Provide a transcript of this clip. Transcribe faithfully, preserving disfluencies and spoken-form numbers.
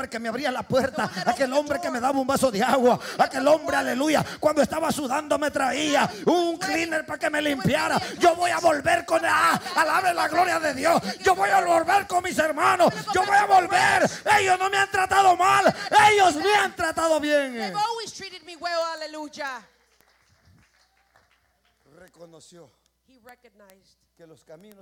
hombre que me abría la puerta, aquel hombre que me daba un vaso de agua, aquel hombre, aleluya, cuando estaba sudando me traía un cleaner para que me limpiara. Yo voy a volver con ah, alabe la gloria de Dios. Yo voy a volver con mis hermanos. Yo voy a volver. Ellos no me han tratado mal, ellos me han tratado bien. They've always treated me well. Hallelujah. Reconoció He recognized que los caminos